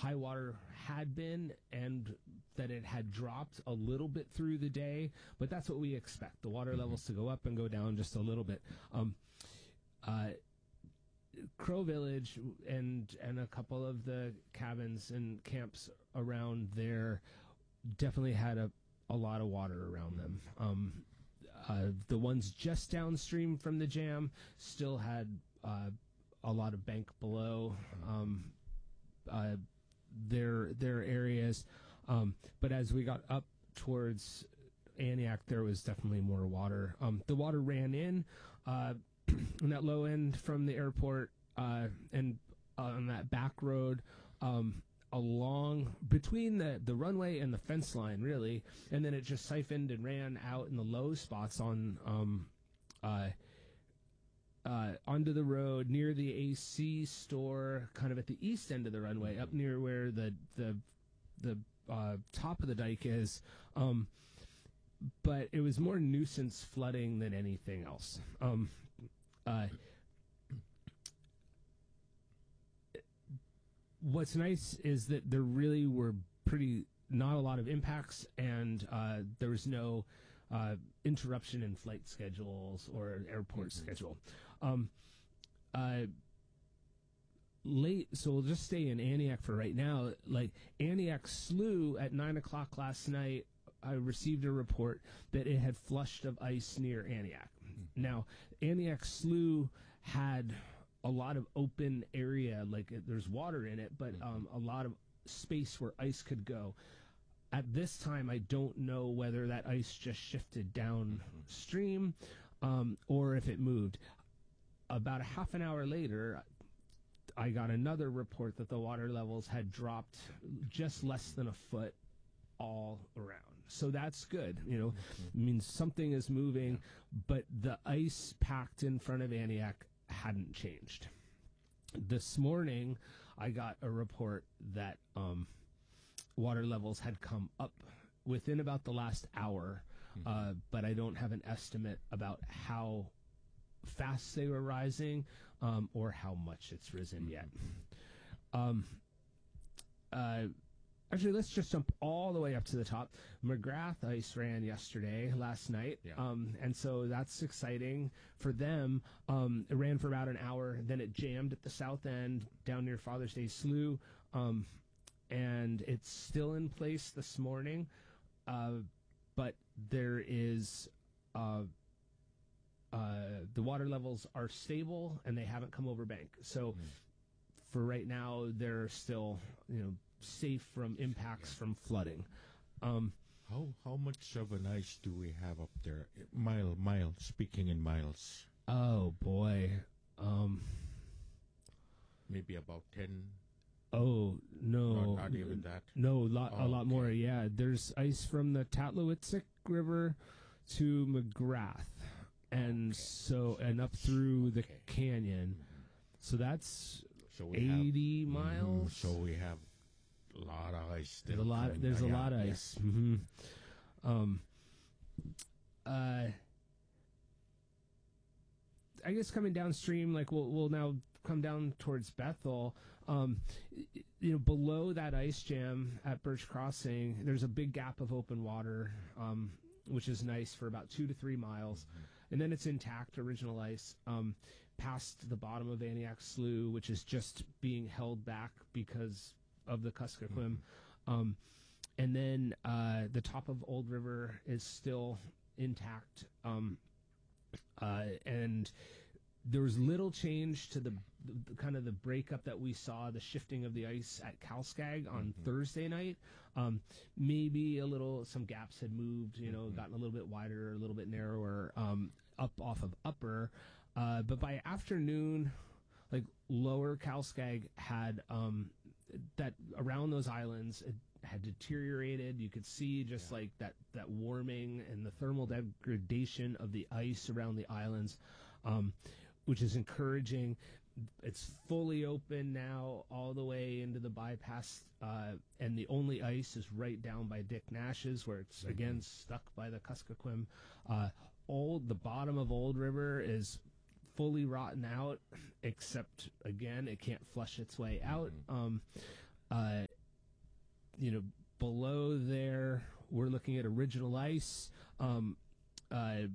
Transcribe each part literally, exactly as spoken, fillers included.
high water had been and that it had dropped a little bit through the day, but that's what we expect, the water mm-hmm. levels to go up and go down just a little bit. Um, uh, Crow Village and and a couple of the cabins and camps around there definitely had a, a lot of water around them. Um, uh, the ones just downstream from the jam still had uh, a lot of bank below um, uh, their their areas, um, but as we got up towards Aniak, there was definitely more water. Um, the water ran in. Uh, on that low end from the airport uh, and uh, on that back road um, along between the, the runway and the fence line, really, and then it just siphoned and ran out in the low spots on um, uh, uh, onto the road near the A C store, kind of at the east end of the runway, up near where the the the uh, top of the dike is. Um, but it was more nuisance flooding than anything else. Um, Uh, what's nice is that there really were pretty not a lot of impacts, and uh, there was no uh, interruption in flight schedules or airport mm-hmm. schedule. Um, uh, late, so we'll just stay in Aniak for right now. Like Aniak Slough at nine o'clock last night, I received a report that it had flushed of ice near Aniak. Now, Aniak Slough had a lot of open area, like it, there's water in it, but um, a lot of space where ice could go. At this time, I don't know whether that ice just shifted downstream um, or if it moved. About a half an hour later, I got another report that the water levels had dropped just less than a foot all around. So that's good, you know, mm-hmm. means something is moving, yeah. but the ice packed in front of Aniak hadn't changed. This morning, I got a report that um, water levels had come up within about the last hour, mm-hmm. uh, but I don't have an estimate about how fast they were rising um, or how much it's risen mm-hmm. yet. Um, uh, Actually, let's just jump all the way up to the top. McGrath ice ran yesterday, last night, yeah. um, and so that's exciting for them. Um, it ran for about an hour, then it jammed at the south end down near Father's Day Slough, um, and it's still in place this morning, uh, but there is uh, uh, the water levels are stable, and they haven't come over bank. So mm. for right now, they're still, you know, safe from impacts yeah. from flooding. Um, how how much of an ice do we have up there? Mile, mile, speaking in miles. Oh, boy. Um, Maybe about ten. Oh, no. Not, not even that? No, lot, oh, a lot okay. more, yeah. There's ice from the Tatlowitzek River to McGrath, and okay. so, and up through the okay. canyon. Mm-hmm. So that's so eighty have, miles. Mm, so we have a lot of ice. There's a lot. There's a lot of yeah. ice. Mm-hmm. Um. Uh. I guess coming downstream, like we'll we'll now come down towards Bethel. Um, you know, below that ice jam at Birch Crossing, there's a big gap of open water, um, which is nice for about two to three miles, mm-hmm. and then it's intact, original ice. Um, past the bottom of Aniak Slough, which is just being held back because of the Kuskokwim. Mm-hmm. Um, and then uh, the top of Old River is still intact. Um, uh, and there was little change to the, the, the kind of the breakup that we saw, the shifting of the ice at Kalskag on mm-hmm. Thursday night. Um, maybe a little, some gaps had moved, you know, mm-hmm. gotten a little bit wider, a little bit narrower, um, up off of Upper. Uh, but by afternoon, like lower Kalskag had um, that around those islands it had deteriorated. You could see just yeah. like that, that warming and the thermal degradation of the ice around the islands, um, which is encouraging. It's fully open now all the way into the bypass, uh, and the only ice is right down by Dick Nash's, where it's, mm-hmm. again, stuck by the Kuskokwim. Uh, old, the bottom of Old River is fully rotten out, except, again, it can't flush its way out. Mm-hmm. Um, uh, you know, below there, we're looking at original ice. Um, uh,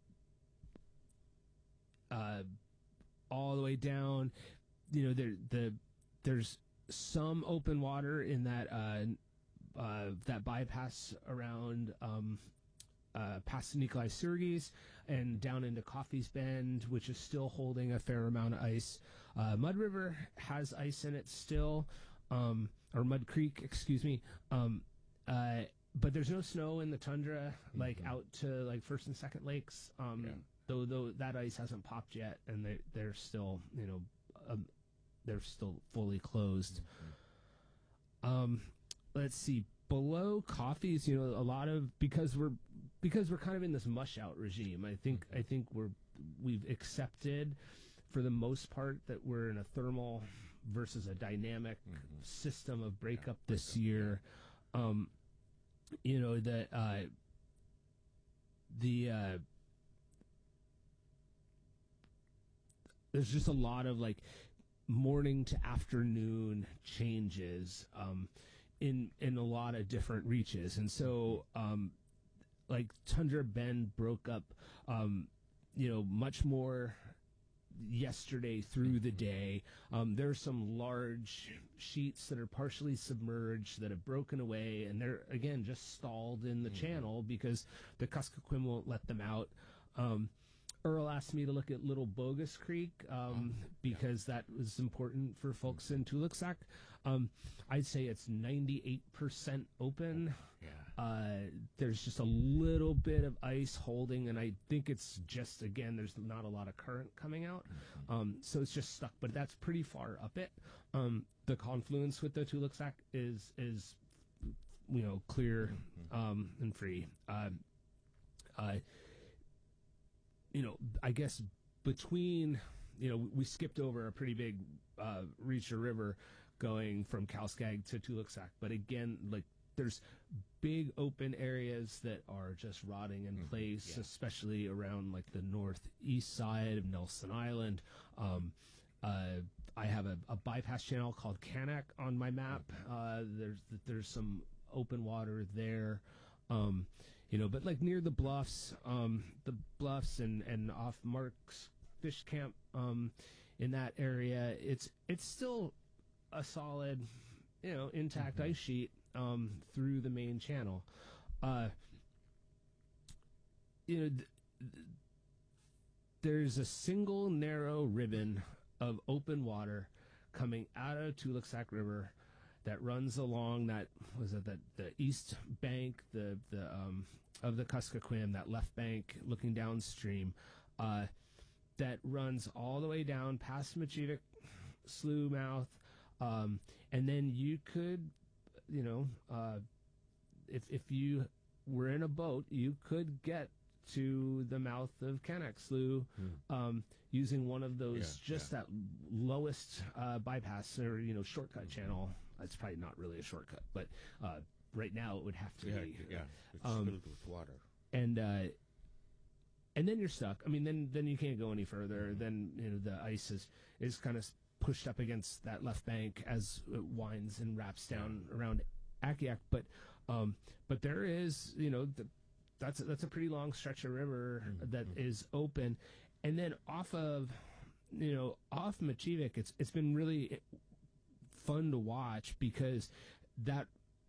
uh, all the way down, you know, there the there's some open water in that uh, uh, that bypass around um, uh, past Nikolai Sergey's and down into Coffee's Bend, which is still holding a fair amount of ice. Uh, Mud River has ice in it still, um, or Mud Creek, excuse me. Um, uh, but there's no snow in the tundra, like Mhm. out to like First and Second Lakes. Um, Yeah. Though, though that ice hasn't popped yet, and they they're still, you know, um, they're still fully closed. Um, let's see. Below Coffees, you know, a lot of because we're because we're kind of in this mush out regime. I think I think we're we've accepted for the most part that we're in a thermal versus a dynamic Mhm. system of breakup Yeah, this breakup, year. Um, you know that uh, the uh, there's just a lot of like morning to afternoon changes um, in in a lot of different reaches, and so um, like Tundra Bend broke up, um, you know, much more yesterday through the day. Um, there are some large sheets that are partially submerged that have broken away, and they're again just stalled in the Mhm. channel because the Kuskokwim won't let them out. Um, Earl asked me to look at Little Bogus Creek um, Oh, because that was important for folks in Tuluksak. Um, I'd say it's ninety-eight percent open. Yeah. Uh, there's just a little bit of ice holding, and I think it's just, again, there's not a lot of current coming out. Um, so it's just stuck, but that's pretty far up it. Um, the confluence with the Tuluksak is, is, you know, clear um, and free. Uh, uh, you know, I guess between, you know, we skipped over a pretty big uh, Reacher River going from Kalskag to Tuluksak. But again, like, there's big open areas that are just rotting in Mhm, place, yeah. especially around, like, the northeast side of Nelson Island. Um, uh, I have a, a bypass channel called Kanak on my map. Uh, there's there's some open water there. Um, you know, but like near the bluffs, um, the bluffs and, and off Mark's fish camp, um, in that area, it's, it's still a solid, you know, intact Mhm. ice sheet, um, through the main channel. Uh, you know, th- th- there's a single narrow ribbon of open water coming out of Tuluksak River that runs along that was it that the east bank the the um of the Kuskokwim, that left bank looking downstream, uh, that runs all the way down past Machivik Slough mouth, um, and then you could, you know, uh, if if you were in a boat, you could get to the mouth of Kanak Slough Mm. um, using one of those, Yeah, just yeah. that lowest uh, bypass or, you know, shortcut channel. It's probably not really a shortcut, but uh, right now it would have to Yeah, be. yeah. It's Um, filled with water. And uh, and then you're stuck. I mean, then then you can't go any further. Mhm. Then, you know, the ice is is kind of pushed up against that left bank as it winds and wraps down around Akiak. But um, but there is, you know, the, that's a, that's a pretty long stretch of river Mhm. that is open, and then off of, you know, off Machivik, it's it's been really fun to watch because that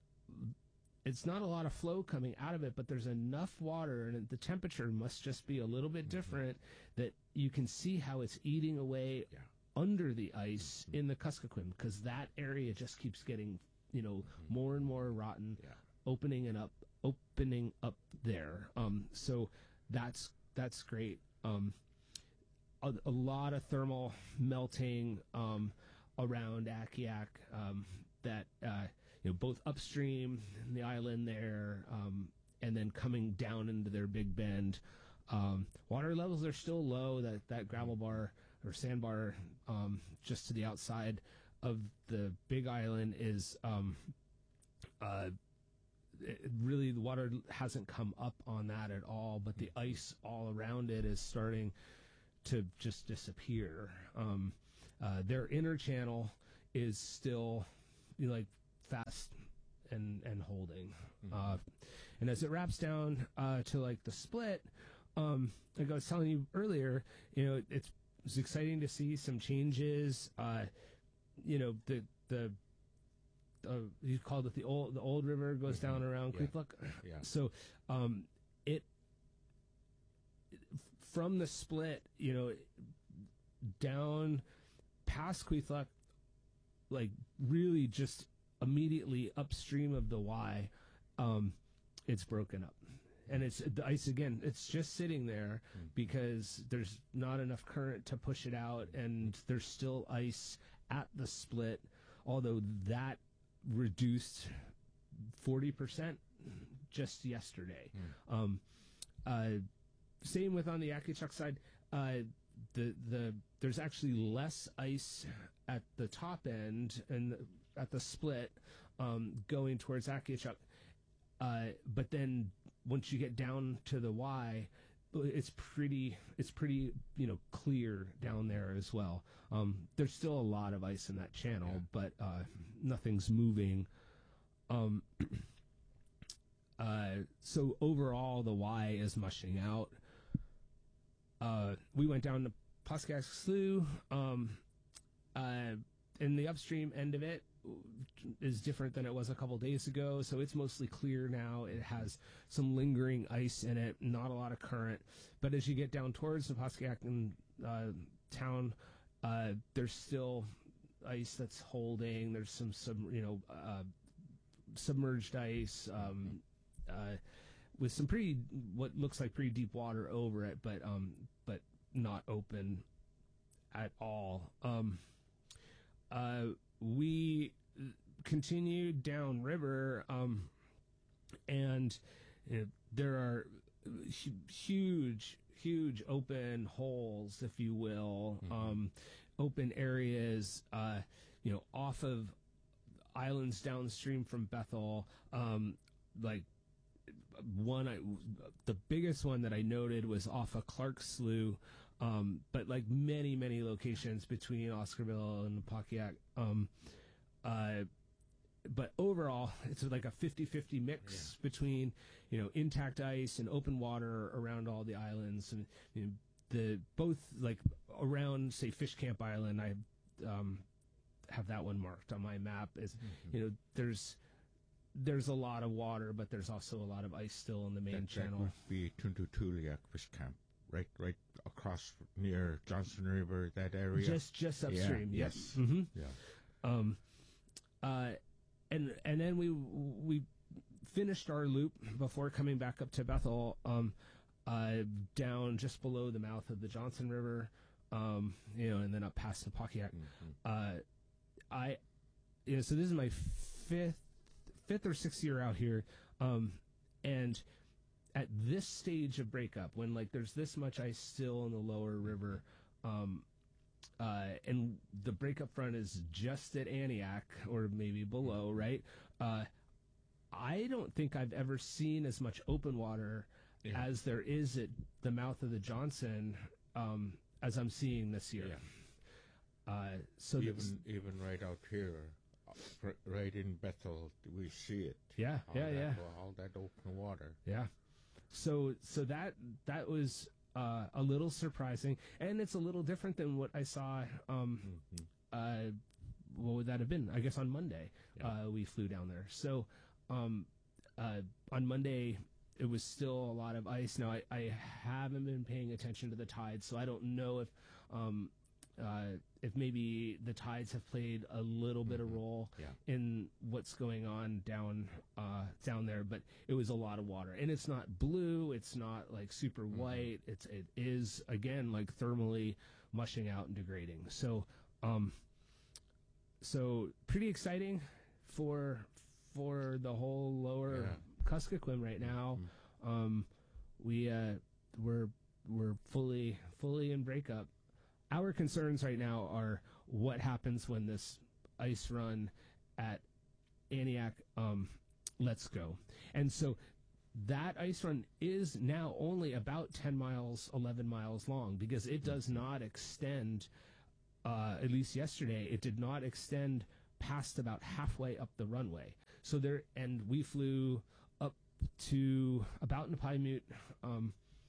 it's not a lot of flow coming out of it, but there's enough water and the temperature must just be a little bit different that you can see how it's eating away Yeah. under the ice in the Kuskokwim, because that area just keeps getting, you know, more and more rotten, Yeah. opening and up, opening up there. Um, so that's that's great. Um, a, a lot of thermal melting um, around Akiak um, that uh, you know, both upstream in the island there, um, and then coming down into their big bend. Um, water levels are still low. That that gravel bar or sandbar um, just to the outside of the big island is um, uh, it really, the water hasn't come up on that at all, but the ice all around it is starting to just disappear. Um, uh, their inner channel is still, you know, like fast and and holding. Mm-hmm. Uh, and as it wraps down uh, to like the split, um, like I was telling you earlier, you know, it's it's exciting to see some changes. Uh, you know, the the uh, you called it the old the old river goes Mm-hmm. down around Yeah. Queetluck. Yeah. So um, it from the split, you know, down past Queetluck, like really just immediately upstream of the Y, um, it's broken up. And it's the ice again, it's just sitting there Mm-hmm. because there's not enough current to push it out, and there's still ice at the split, although that reduced forty percent just yesterday. Mm. Um, uh, same with on the Akichuk side. Uh, the the there's actually less ice at the top end and at the split um, going towards Akichuk. Uh, but then once you get down to the Y, it's pretty it's pretty you know clear down there as well. Um, there's still a lot of ice in that channel, Yeah. but uh, nothing's moving. Um, uh, so overall, the Y is mushing out. Uh, we went down to Pascack Slough. Um, uh, in the upstream end of it is different than it was a couple days ago, so it's mostly clear now. It has some lingering ice in it, not a lot of current. But as you get down towards the Pascack uh, town, uh, there's still ice that's holding. There's some, some you know, uh, submerged ice um, uh, with some pretty, what looks like pretty deep water over it, but um, but not open at all. Um, uh, we continued down river, um, and you know, there are hu- huge, huge open holes, if you will, Mm-hmm. um, open areas, uh, you know, off of islands downstream from Bethel. Um, like one, I, the biggest one that I noted was off of Clark Slough. Um, but like many, many locations between Oscarville and Napakiak. Um, uh, but overall, it's like a fifty-fifty mix Yeah. between, you know, intact ice and open water around all the islands. And you know, the both like around, say, Fish Camp Island, I um, have that one marked on my map. Is Mm-hmm. you know, there's there's a lot of water, but there's also a lot of ice still in the main that, channel. That would be Tuntutuliak Fish Camp, right, right across near Johnson River, that area. Just just upstream, Yeah, yes. yes. Mm-hmm. Yeah. Um, uh, and and then we we finished our loop before coming back up to Bethel, um, uh, down just below the mouth of the Johnson River, um, you know, and then up past Napakiak. Mm-hmm. Uh, I, you know, so this is my fifth fifth or sixth year out here, um, and at this stage of breakup, when like there's this much ice still in the lower river, um, uh, and the breakup front is just at Antioch or maybe below, right? Uh, I don't think I've ever seen as much open water Yeah. as there is at the mouth of the Johnson um, as I'm seeing this year. Yeah. Uh, so even that's- even right out here, uh, r- right in Bethel, we see it. yeah, All yeah, that, yeah. All that open water. Yeah. So so that that was uh, a little surprising, and it's a little different than what I saw. Um, Mm-hmm. uh, what would that have been? I guess on Monday Yeah. uh, we flew down there. So um, uh, on Monday it was still a lot of ice. Now I, I haven't been paying attention to the tides, so I don't know if um, uh, if maybe the tides have played a little bit of Mhm. role Yeah. in what's going on down uh, down there. But it was a lot of water, and it's not blue. It's not like super Mhm. white. It's it is again like thermally mushing out and degrading. So um, so pretty exciting for for the whole lower Yeah. Kuskokwim right now. Mhm. Um, we uh, we're we're fully fully in breakup. Our concerns right now are what happens when this ice run at Antioch um, lets go. And so that ice run is now only about ten miles, eleven miles long, because it does not extend, uh, at least yesterday, it did not extend passed about halfway up the runway. So there, and we flew up to about Napaimute, um,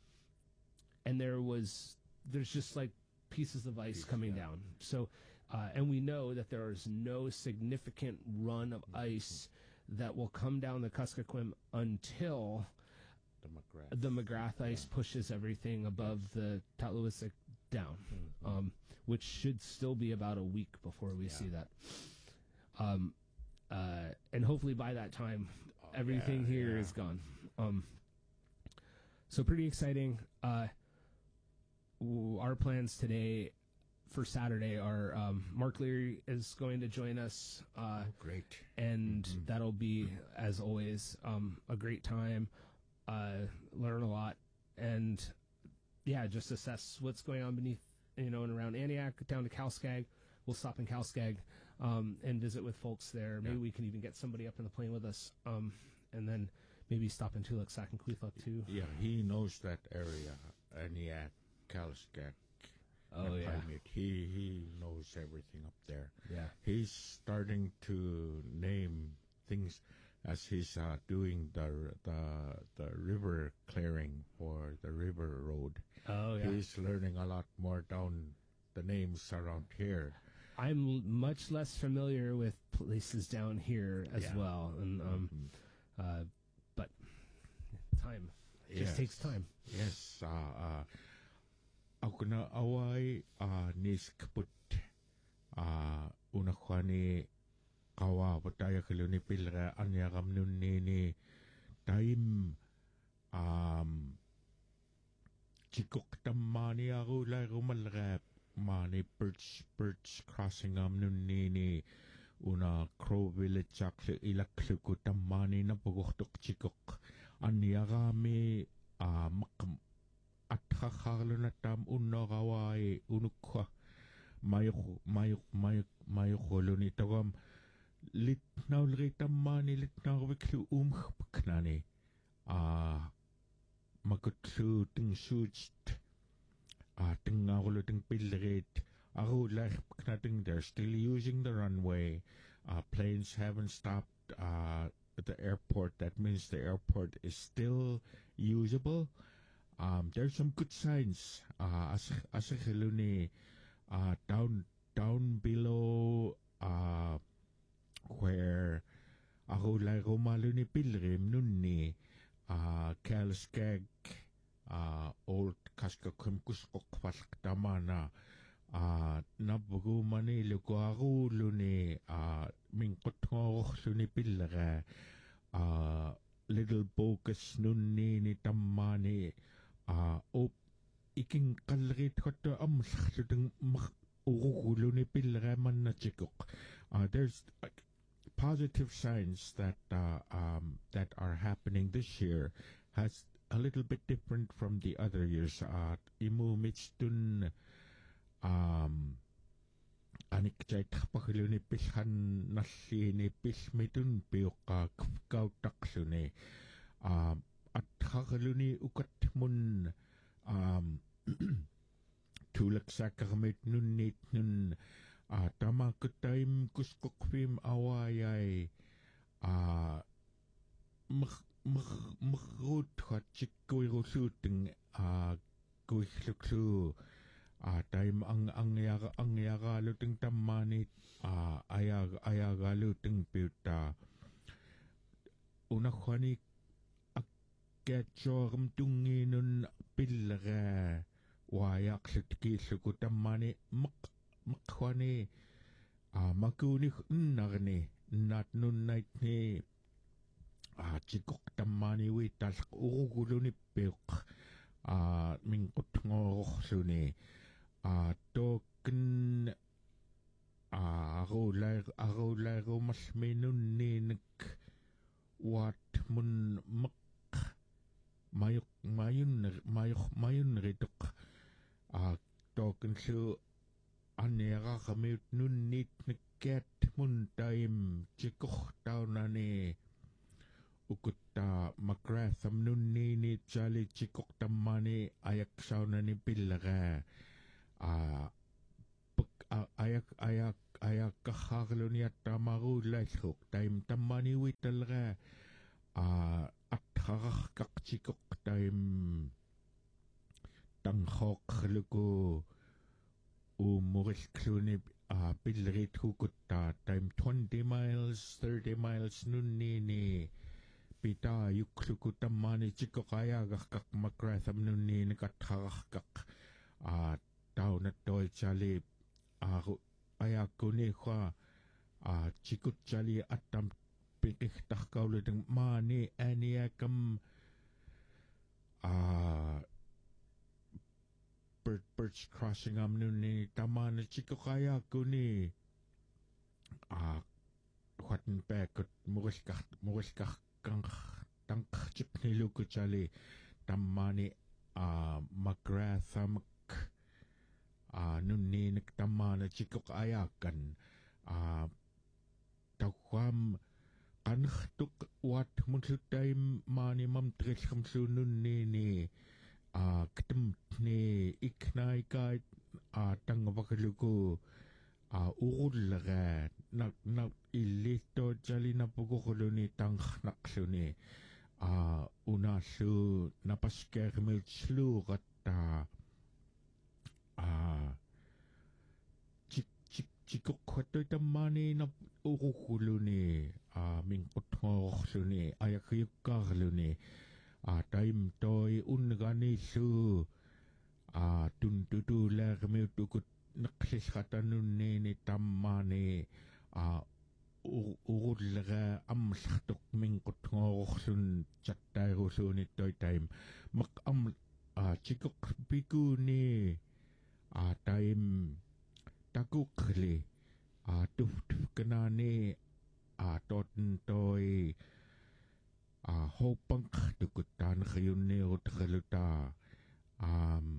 and there was there's just like pieces of ice coming yeah. down. So, uh, and we know that there is no significant run of ice that will come down the Kuskokwim until The McGrath. the McGrath ice Yeah. pushes everything above the Tatluisik down, Mhm. um, which should still be about a week before we Yeah. see that. Um, uh, and hopefully by that time, Oh, everything yeah, here yeah. is gone. Um, so pretty exciting. Uh, w- our plans today for Saturday are um, Mark Leary is going to join us, uh, Oh, great. and Mhm. that'll be, as always, um, a great time. Uh, learn a lot, and yeah, just assess what's going on beneath, you know, and around Antioch, down to Calskag. We'll stop in Calskag um, and visit with folks there. Maybe Yeah. we can even get somebody up in the plane with us, um, and then maybe stop in Tulaksak and Queethluck too. Yeah, he knows that area. Aniak, Kalskak. Oh yeah, Napaimute. He he knows everything up there. yeah, He's starting to name things as he's uh, doing the the the river clearing for the river road. oh yeah. He's learning a lot more down the names around here. I'm l- much less familiar with places down here as Yeah. well, and um, Mhm. uh, but time just Yes. takes time. Yes. Uh, uh, ako na away uh, nis kaput uh, una kwani kawa pataya kaluni pilra anya kamnun ni ni time um chikok tamani ako la rumalrap mani birch birch crossing amnun ni ni una crow village chakle ilaklu ko tamani na paguktok chikok anya kami uh, makam at kakalo na tam uno kawai unukwa mayok mayok mayok mayok holo ni tawam lit na ulri tamani lit na wiklu um knani ah makutlu ting suits ah ting awlo ting pilret ako like knating they're still using the runway uh planes haven't stopped uh at the airport. That means the airport is still usable. Um, there's some good signs. Uh, as as a uh, down down below uh, where ako lago malo ni Pilgrim nun ni uh, Kalskag uh, old Kaskakum Kuskok Paskamana uh, nabugo manilo ko ako luni uh, mingkot ngo luni Pilga uh, little bogus nun ni ni Tamani uh, op iking kalrit ko to am sakitang mak ugulo ni pilraman na chikok. Uh, there's uh, positive signs that uh, um, that are happening this year. Has a little bit different from the other years. Uh, imu mitstun um anik chay kapakilo ni pishan nasi ni pismitun piyok kau taksune. Um, at kakalo ni ukat mun um tulak sa kakamit nun nit nun uh, tama kutayim kuskokvim awayay uh, mak mak makrut hat chikoy rusuting uh, kuisluksu uh, time ang ang yaga ang yaga luting tamani uh, ayag ayaga luting piuta una khani Ketchum tunginun pilga wayak sitkisu tamani mak makwani ah makuni narni nat nun night ni ah chikok tamani wital uguluni pek ah mingkut ngorosuni ah token ah rolai rolai romas menun ni nek wat mun mak mayok mayun mayok mayun ritok a token su anera kami nun nit neket mun time chikoh taunani ukutta McGrath am nun ni ni chali chikok tamani ayak saunani pillaga a ayak ayak aya kaharluni atamaru lailhuk taim tammani witalga a atharah kakchikok taim tanghok luku u moril kluni a pilrit hukutta taim twenty miles thirty miles nunni ni pita yukluku tammani chikokayagak kak makratham nunni nikatharah kak a tau na toi chali a ayakuni kwa a chikut chali atam pikik takkaulu ding mani aniakam a bird birch crossing am nuni tamana chikokayakuni a khwatan pekut muriskak muriskak kang tang chipni luku chali tamani a magratham a nunni niktamana chikok ayakan a takwam kankhtuk wat mutlutaim mani mam trilkham su nunni ni a ktum ni iknai kai a tangwakaluku a urullaga nak nak ilito jalina pugokoluni tanghnaksluni a unasu napaskermil slugata a chik chik chikok khotoy tamani na urukuluni a mingkothoxluni ayakayukarluni a taim toy ungani su a tuntutu lermiutukut naklishatanunni ni tammani a urullaga amlhtuk mingkothoxlun chattairusuuni toy taim mak am a chikok pikuni a taim takukli a tuf tuf kanani a toten toy a hopang tukutan khayunni utkaluta um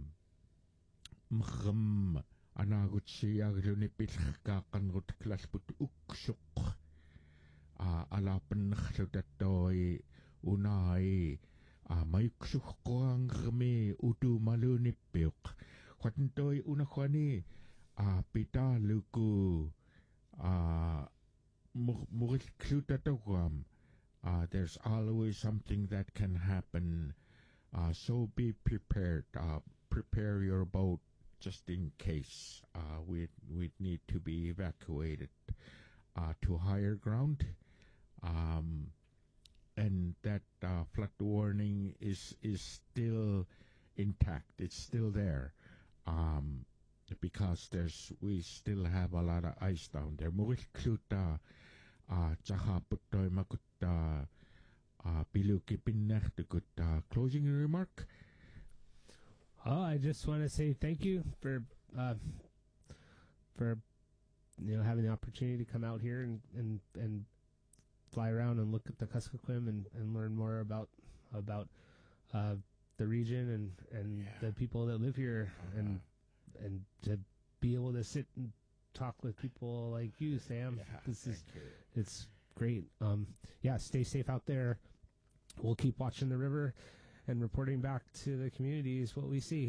mkham anagut siyagluni pilkakan gut klasput uksuk a alapan khlutatoi unai a mayuksuk koang kami utu maluni piuk khwatntoi unakhwani a pita luku a muril klutatawam uh, there's always something that can happen uh, so be prepared uh, prepare your boat just in case uh, we we need to be evacuated uh, to higher ground um, and that uh, flood warning is is still intact it's still there um, because there's we still have a lot of ice down there. Muril kluta uh chaha puttoy makutta uh piluki pinnahtukut uh closing remark. Oh, I just want to say thank you for uh for you know having the opportunity to come out here and and, and fly around and look at the Kuskokwim and, and learn more about about uh the region and and yeah. the people that live here uh-huh. and and to be able to sit and talk with people like you, Sam. Yeah, this is you. It's great. Um, yeah, stay safe out there. We'll keep watching the river and reporting back to the communities what we see.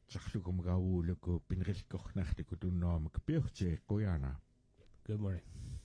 Good morning.